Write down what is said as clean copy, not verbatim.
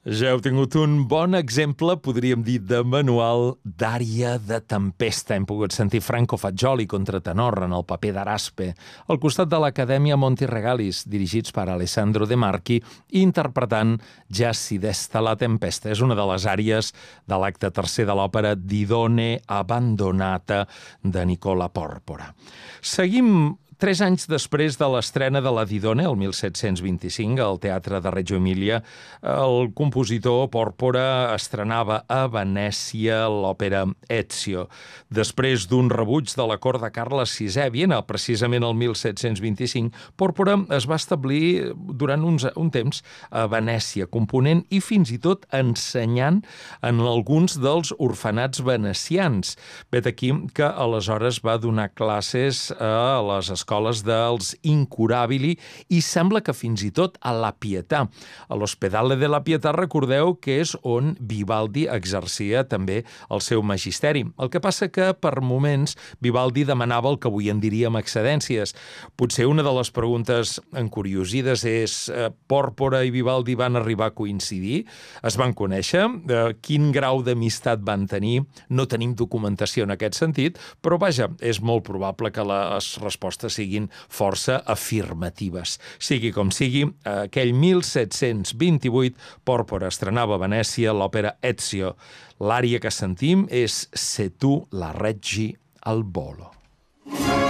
Ja heu tingut un bon exemple, podríem dir, de manual d'ària de tempesta. Hem pogut sentir Franco Fagioli, contratenor, en el paper d'Araspe, al costat de l'Acadèmia Monti Regalis, dirigits per Alessandro De Marchi, interpretant Ja si desta la tempesta. És una de les àries de l'acte tercer de l'òpera Didone abbandonata de Nicola Porpora. Seguim 3 anys després de l'estrena de la Didone, el 1725, al Teatre de Reggio Emilia, el compositor Porpora estrenava a Venècia l'òpera Ezio. Després d'un rebuig de la cort de Carles VI a Viena, precisament el 1725, Porpora es va establir durant un temps a Venècia, component i fins i tot ensenyant en alguns dels orfenats venecians. Vet aquí que aleshores va donar classes a les escoles dels Incurabili i sembla que fins i tot a la Pietà. A l'Ospedale de la Pietà, recordeu que és on Vivaldi exercia també el seu magisteri. El que passa que, per moments, Vivaldi demanava el que avui en diríem excedències. Potser una de les preguntes encuriosides és Pòrpora i Vivaldi van arribar a coincidir? Es van conèixer? Quin grau d'amistat van tenir? No tenim documentació en aquest sentit, però vaja, és molt probable que les respostes siguin força afirmatives. Sigui com sigui, aquell 1728, Pòrpora estrenava a Venècia l'òpera Ezio. L'ària que sentim és Se tu la reggi al volo.